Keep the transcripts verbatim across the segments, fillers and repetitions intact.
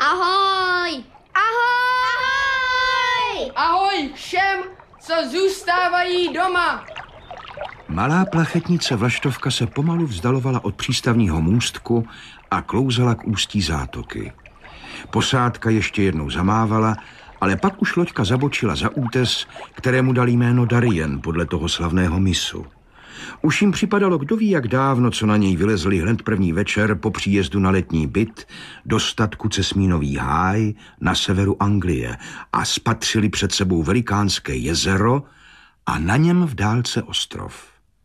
Ahoj! Ahoj! Ahoj všem, co zůstávají doma! Malá plachetnice Vlaštovka se pomalu vzdalovala od přístavního můstku a klouzala k ústí zátoky. Posádka ještě jednou zamávala, ale pak už loďka zabočila za útes, kterému dal jméno Darien podle toho slavného mysu. Už jim připadalo, kdo ví jak dávno, co na něj vylezli hned první večer po příjezdu na letní byt do statku Cesmínový háj na severu Anglie a spatřili před sebou velikánské jezero a na něm v dálce ostrov.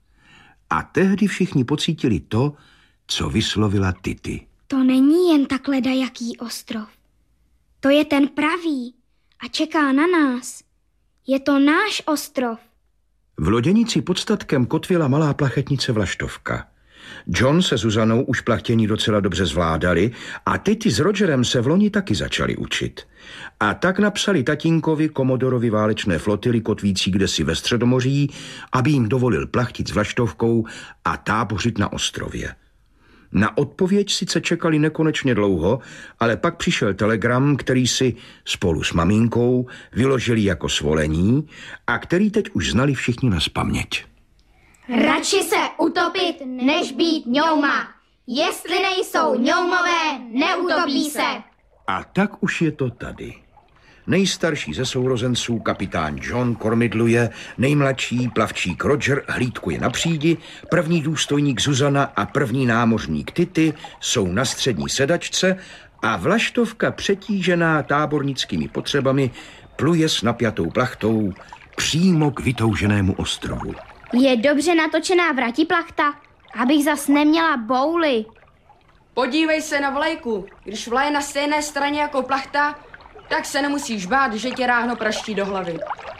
A tehdy všichni pocítili to, co vyslovila Tity. To není jen tak ledajaký ostrov. To je ten pravý a čeká na nás. Je to náš ostrov. V loděnici pod statkem kotvila malá plachetnice Vlaštovka. John se Zuzanou už plachtění docela dobře zvládali a Tity s Rogerem se v loni taky začali učit. A tak napsali tatínkovi komodorovi válečné flotily kotvící kdesi ve Středomoří, aby jim dovolil plachtit s Vlaštovkou a tábořit na ostrově. Na odpověď sice čekali nekonečně dlouho, ale pak přišel telegram, který si spolu s maminkou vyložili jako svolení a který teď už znali všichni nazpaměť. Radši se utopit, než být ňouma. Jestli nejsou ňoumové, neutopí se. A tak už je to tady. Nejstarší ze sourozenců, kapitán John, kormidluje, nejmladší plavčík Roger hlídkuje na přídi, první důstojník Zuzana a první námořník Tity jsou na střední sedačce a Vlaštovka, přetížená tábornickými potřebami, pluje s napjatou plachtou přímo k vytouženému ostrovu. Je dobře natočená vratiplachta, abych zas neměla bouly. Podívej se na vlajku. Když vlaje na stejné straně jako plachta, tak se nemusíš bát, že tě ráhno praští do hlavy.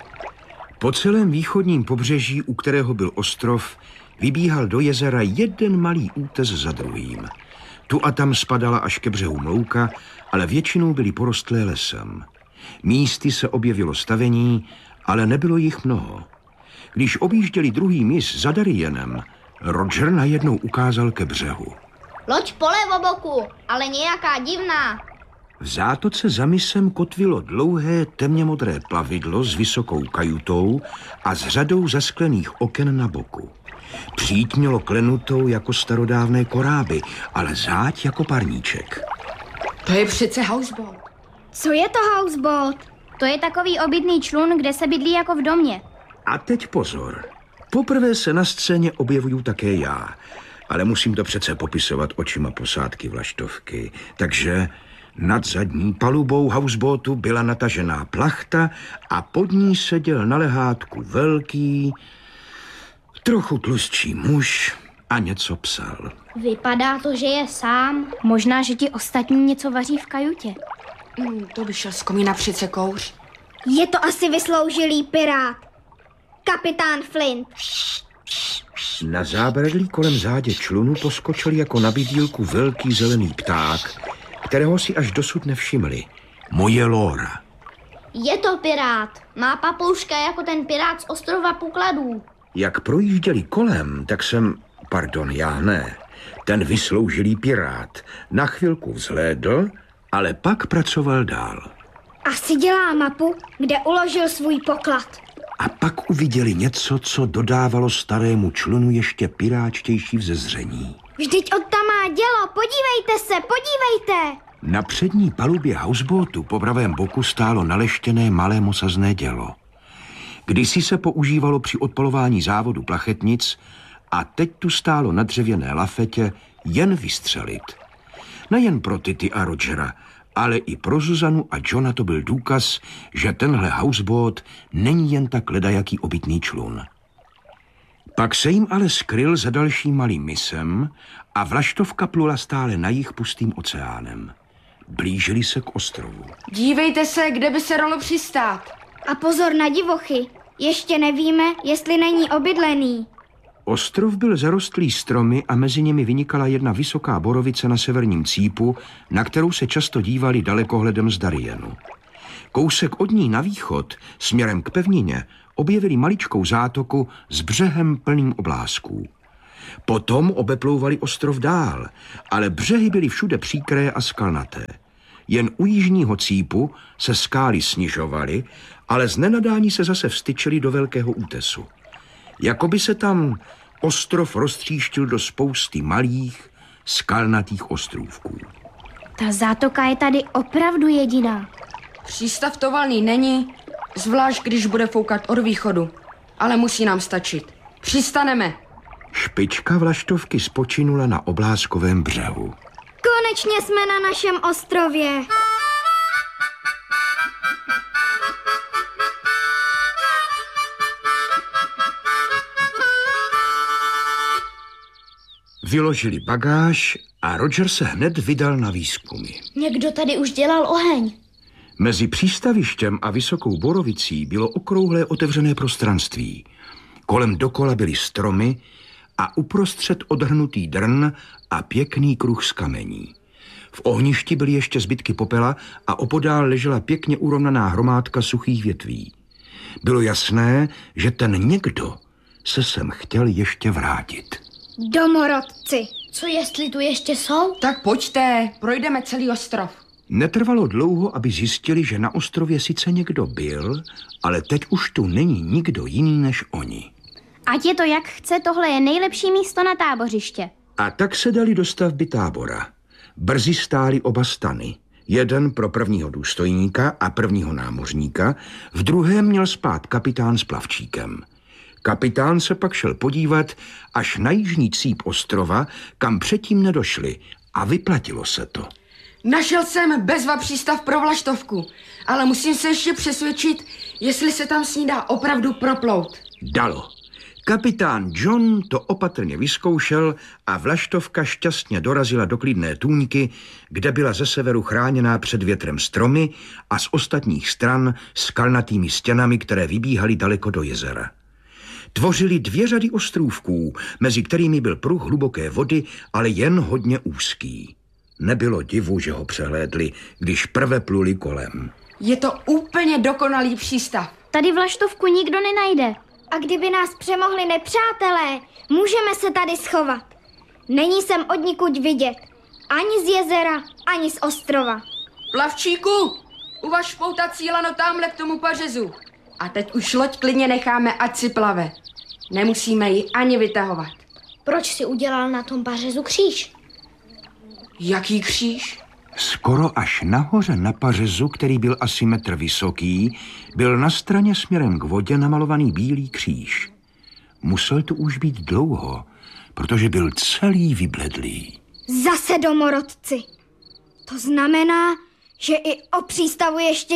Po celém východním pobřeží, u kterého byl ostrov, vybíhal do jezera jeden malý útes za druhým. Tu a tam spadala až ke břehům louka, ale většinou byly porostlé lesem. Místy se objevilo stavení, ale nebylo jich mnoho. Když objížděli druhý mys za Darienem, Roger najednou ukázal ke břehu. Loď po levoboku, ale nějaká divná. V zátoce za mysem kotvilo dlouhé temně modré plavidlo s vysokou kajutou a s řadou zasklených oken na boku. Příď mělo klenutou jako starodávné koráby, ale záď jako parníček. To je přece houseboat. Co je to houseboat? To je takový obytný člun, kde se bydlí jako v domě. A teď pozor. Poprvé se na scéně objevuju také já, ale musím to přece popisovat očima posádky Vlaštovky. Takže nad zadní palubou houseboatu byla natažená plachta a pod ní seděl na lehátku velký, trochu tlustší muž a něco psal. Vypadá to, že je sám. Možná, že ti ostatní něco vaří v kajutě. Hmm, to by šel z komína přece kouř. Je to asi vysloužilý pirát. Kapitán Flint. Na zábradlí kolem zádě člunu poskočil jako na bydýlku velký zelený pták, kterého si až dosud nevšimli. Moje Lora. Je to pirát. Má papouška jako ten pirát z ostrova Pokladů. Jak projížděli kolem, tak jsem, pardon, já ne, ten vysloužilý pirát na chvilku vzhlédl, ale pak pracoval dál. Asi dělá mapu, kde uložil svůj poklad. A pak uviděli něco, co dodávalo starému člunu ještě piráčtější vzezření. Vždyť od tam má dělo, podívejte se, podívejte! Na přední palubě houseboatu po pravém boku stálo naleštěné malé mosazné dělo. Kdysi se používalo při odpalování závodu plachetnic a teď tu stálo na dřevěné lafetě jen vystřelit. Nejen pro Tity a Rogera, ale i pro Zuzanu a Johna to byl důkaz, že tenhle houseboat není jen tak ledajaký obytný člun. Pak se jim ale skryl za dalším malým mysem a Vlaštovka plula stále na jih pustým oceánem. Blížili se k ostrovu. Dívejte se, kde by se dalo přistát. A pozor na divochy. Ještě nevíme, jestli není obydlený. Ostrov byl zarostlý stromy a mezi nimi vynikala jedna vysoká borovice na severním cípu, na kterou se často dívali dalekohledem z Darienu. Kousek od ní na východ, směrem k pevnině, objevili maličkou zátoku s břehem plným oblázků. Potom obeplouvali ostrov dál, ale břehy byly všude příkré a skalnaté. Jen u jižního cípu se skály snižovaly, ale z nenadání se zase vstyčily do velkého útesu. Jakoby se tam ostrov roztříštil do spousty malých, skalnatých ostrůvků. Ta zátoka je tady opravdu jediná. Přístav to valný není, zvlášť když bude foukat od východu. Ale musí nám stačit. Přistaneme. Špička vlaštovky spočinula na oblázkovém břehu. Konečně jsme na našem ostrově. Vyložili bagáž a Roger se hned vydal na výzkumy. Někdo tady už dělal oheň. Mezi přístavištěm a Vysokou Borovicí bylo okrouhlé otevřené prostranství. Kolem dokola byly stromy a uprostřed odhrnutý drn a pěkný kruh z kamení. V ohništi byly ještě zbytky popela a opodál ležela pěkně urovnaná hromádka suchých větví. Bylo jasné, že ten někdo se sem chtěl ještě vrátit. Domorodci. Co jestli tu ještě jsou? Tak pojďte, projdeme celý ostrov. Netrvalo dlouho, aby zjistili, že na ostrově sice někdo byl, ale teď už tu není nikdo jiný než oni. Ať je to jak chce, tohle je nejlepší místo na tábořiště. A tak se dali do stavby tábora. Brzy stály oba stany. Jeden pro prvního důstojníka a prvního námořníka, v druhém měl spát kapitán s plavčíkem. Kapitán se pak šel podívat až na jižní cíp ostrova, kam předtím nedošli, a vyplatilo se to. Našel jsem bezva přístav pro vlaštovku, ale musím se ještě přesvědčit, jestli se tam s ní dá opravdu proplout. Dalo. Kapitán John to opatrně vyzkoušel a vlaštovka šťastně dorazila do klidné tůňky, kde byla ze severu chráněná před větrem stromy a z ostatních stran skalnatými stěnami, které vybíhaly daleko do jezera. Tvořili dvě řady ostrůvků, mezi kterými byl pruh hluboké vody, ale jen hodně úzký. Nebylo divu, že ho přehlédli, když prve pluli kolem. Je to úplně dokonalý přístav. Tady vlaštovku nikdo nenajde. A kdyby nás přemohli nepřátelé, můžeme se tady schovat. Není sem odnikud vidět. Ani z jezera, ani z ostrova. Plavčíku, uvaž poutat cílano tamhle k tomu pařezu. A teď už loď klidně necháme, ať si plave. Nemusíme ji ani vytahovat. Proč si udělal na tom pařezu kříž? Jaký kříž? Skoro až nahoře na pařezu, který byl asi metr vysoký, byl na straně směrem k vodě namalovaný bílý kříž. Musel tu už být dlouho, protože byl celý vybledlý. Zase domorodci. To znamená, že i o přístavu ještě